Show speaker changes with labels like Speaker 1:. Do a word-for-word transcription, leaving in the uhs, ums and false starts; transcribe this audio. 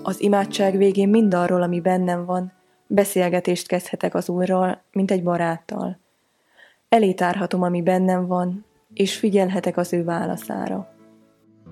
Speaker 1: Az imádság végén mindarról, ami bennem van, beszélgetést kezdhetek az Úrral, mint egy baráttal. Elé tárhatom, ami bennem van, és figyelhetek az ő válaszára.